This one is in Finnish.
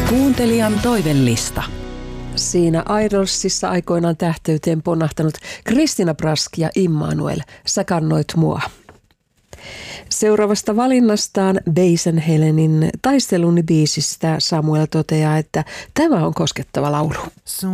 Kuuntelijan toivellista. Siinä Idolsissa aikoinaan tähteyteen ponnahtanut Christina Prask ja Immanuel, Sä kannoit mua. Seuraavasta valinnastaan Basen Helenin Taisteluni biisistä Samuel toteaa, että tämä on koskettava laulu. Sun